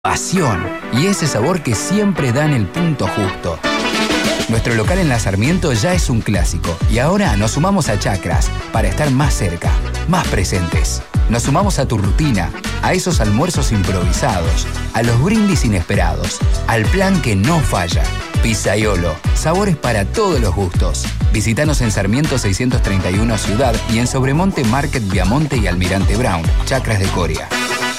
pasión y ese sabor que siempre dan el punto justo. Nuestro local en La Sarmiento ya es un clásico y ahora nos sumamos a Chacras para estar más cerca, más presentes. Nos sumamos a tu rutina, a esos almuerzos improvisados, a los brindis inesperados, al plan que no falla. Pizzaiolo, sabores para todos los gustos. Visítanos en Sarmiento 631 Ciudad y en Sobremonte Market Viamonte y Almirante Brown, Chacras de Coria.